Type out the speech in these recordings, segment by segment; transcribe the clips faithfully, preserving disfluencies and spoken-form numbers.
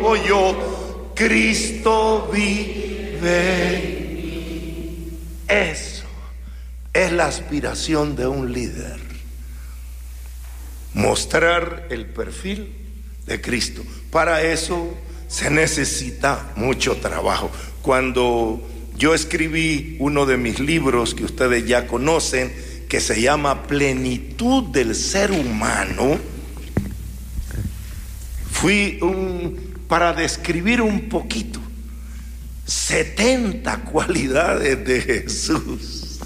vivo yo, Cristo vive. Eso es la aspiración de un líder, mostrar el perfil de Cristo. Para eso se necesita mucho trabajo. Cuando yo escribí uno de mis libros que ustedes ya conocen, que se llama Plenitud del Ser Humano, fui un, para describir un poquito setenta cualidades de Jesús,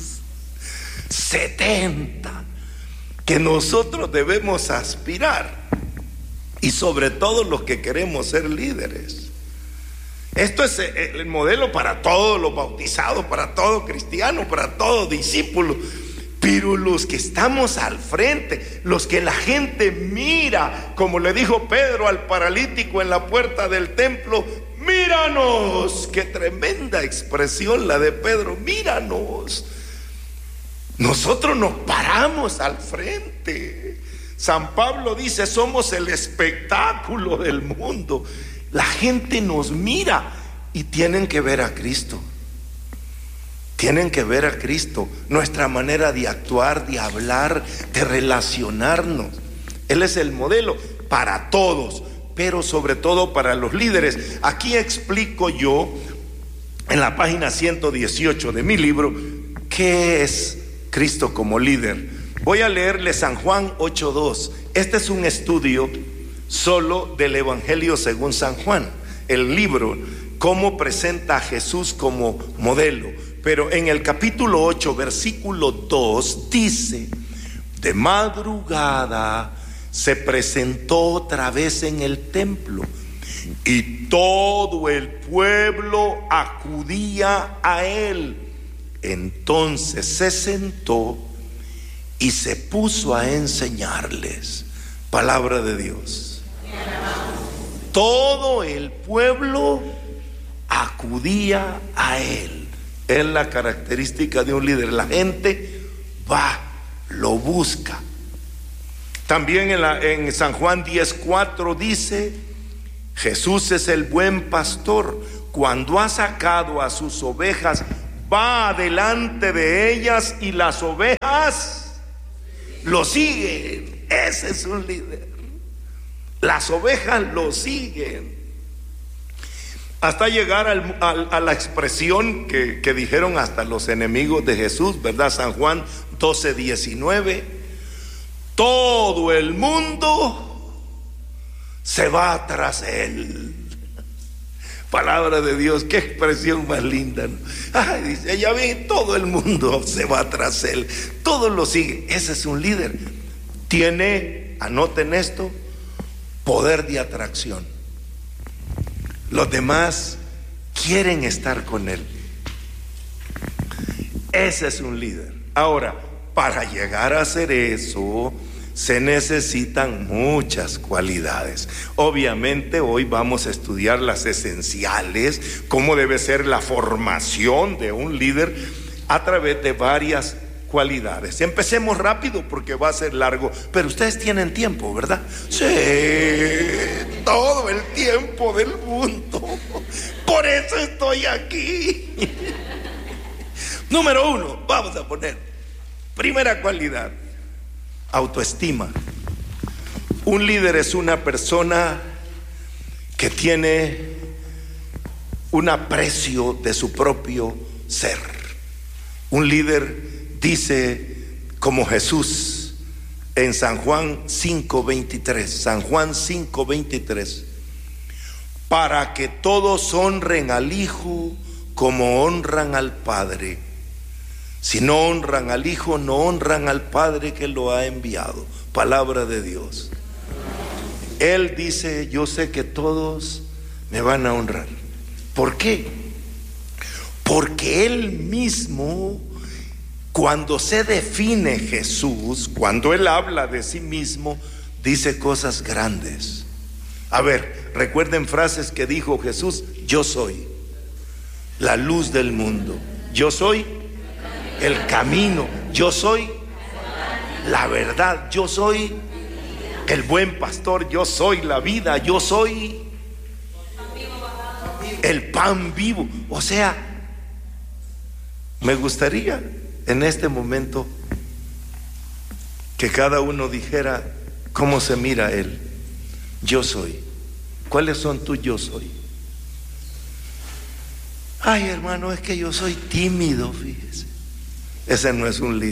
setenta que nosotros debemos aspirar, y sobre todo los que queremos ser líderes. Esto es el modelo para todos los bautizados, para todo cristiano, para todo discípulo. Pero los que estamos al frente, los que la gente mira, como le dijo Pedro al paralítico en la puerta del templo, míranos. Qué tremenda expresión la de Pedro, míranos. Nosotros nos paramos al frente. San Pablo dice, somos el espectáculo del mundo. La gente nos mira y tienen que ver a Cristo. Tienen que ver a Cristo, nuestra manera de actuar, de hablar, de relacionarnos. Él es el modelo para todos, pero sobre todo para los líderes. Aquí explico yo, en la página ciento dieciocho de mi libro, qué es Cristo como líder. Voy a leerle San Juan ocho dos. Este es un estudio solo del Evangelio según San Juan, el libro, cómo presenta a Jesús como modelo. Pero en el capítulo ocho, versículo dos, dice: de madrugada se presentó otra vez en el templo, y todo el pueblo acudía a él. Entonces se sentó y se puso a enseñarles. Palabra de Dios. Todo el pueblo acudía a él. Es la característica de un líder. La gente va, lo busca. También en, la, en San Juan diez cuatro dice: Jesús es el buen pastor. Cuando ha sacado a sus ovejas, va delante de ellas, y las ovejas lo siguen. Ese es un líder. Las ovejas lo siguen. Hasta llegar al, al, a la expresión que, que dijeron hasta los enemigos de Jesús, ¿verdad? San Juan doce diecinueve: todo el mundo se va tras él. Palabra de Dios, qué expresión más linda, ¿no? Ay, dice, ya ven, todo el mundo se va tras él, todos lo siguen. Ese es un líder. Tiene, anoten esto, poder de atracción. Los demás quieren estar con él. Ese es un líder. Ahora, para llegar a hacer eso, se necesitan muchas cualidades. Obviamente hoy vamos a estudiar las esenciales, cómo debe ser la formación de un líder a través de varias cualidades. Empecemos rápido porque va a ser largo, pero ustedes tienen tiempo, ¿verdad? Sí, todo el tiempo del mundo. Por eso estoy aquí. Número uno, vamos a poner, primera cualidad: autoestima. Un líder es una persona que tiene un aprecio de su propio ser. Un líder dice como Jesús en San Juan cinco veintitrés, San Juan cinco veintitrés: para que todos honren al Hijo como honran al Padre. Si no honran al Hijo, no honran al Padre que lo ha enviado. Palabra de Dios. Él dice: yo sé que todos me van a honrar. ¿Por qué? Porque Él mismo, cuando se define Jesús, cuando Él habla de sí mismo, dice cosas grandes. A ver, recuerden frases que dijo Jesús: yo soy la luz del mundo, yo soy el camino, yo soy la verdad, yo soy el buen pastor, yo soy la vida, yo soy el pan vivo. O sea, me gustaría en este momento que cada uno dijera cómo se mira él. Yo soy. ¿Cuáles son tus yo soy? Ay, hermano, es que yo soy tímido, fíjese. Ese no es un líder.